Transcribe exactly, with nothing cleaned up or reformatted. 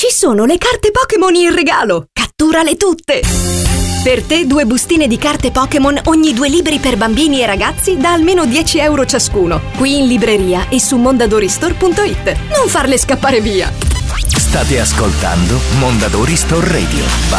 Ci sono le carte Pokémon in regalo! Catturale tutte! Per te due bustine di carte Pokémon ogni due libri per bambini e ragazzi da almeno dieci euro ciascuno. Qui in libreria e su mondadoristore punto it. Non farle scappare via! State ascoltando Mondadori Store Radio.